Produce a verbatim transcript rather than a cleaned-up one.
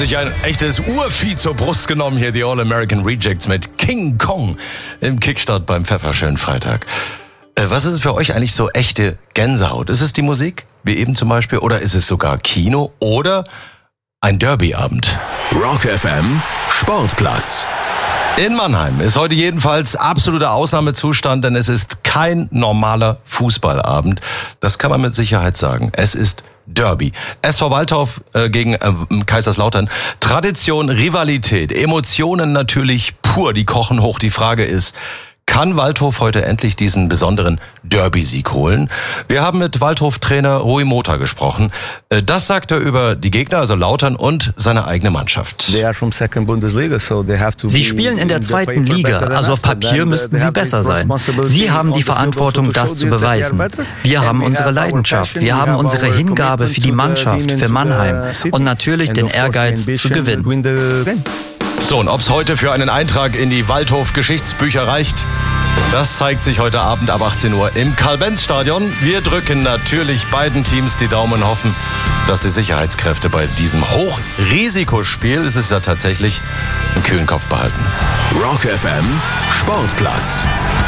sich ein echtes Urvieh zur Brust genommen. Hier die All-American Rejects mit King Kong im Kickstart beim Pfefferschönen Freitag. Äh, was ist für euch eigentlich so echte Gänsehaut? Ist es die Musik, wie eben zum Beispiel, oder ist es sogar Kino oder ein Derbyabend? Rock F M Sportplatz. In Mannheim ist heute jedenfalls absoluter Ausnahmezustand, denn es ist kein normaler Fußballabend. Das kann man mit Sicherheit sagen. Es ist Derby. S V Waldhof äh, gegen äh, Kaiserslautern. Tradition, Rivalität, Emotionen natürlich pur, die kochen hoch. Die Frage ist, kann Waldhof heute endlich diesen besonderen Derby-Sieg holen? Wir haben mit Waldhof-Trainer Rui Mota gesprochen. Das sagt er über die Gegner, also Lautern und seine eigene Mannschaft. Sie spielen in der zweiten Liga, also auf Papier müssten sie besser sein. Sie haben die Verantwortung, das zu beweisen. Wir haben unsere Leidenschaft, wir haben unsere Hingabe für die Mannschaft, für Mannheim und natürlich den Ehrgeiz zu gewinnen. So, und ob es heute für einen Eintrag in die Waldhof-Geschichtsbücher reicht, das zeigt sich heute Abend ab achtzehn Uhr im Karl-Benz-Stadion. Wir drücken natürlich beiden Teams die Daumen und hoffen, dass die Sicherheitskräfte bei diesem Hochrisikospiel, es ist ja tatsächlich, einen kühlen Kopf behalten. Rock F M Sportplatz.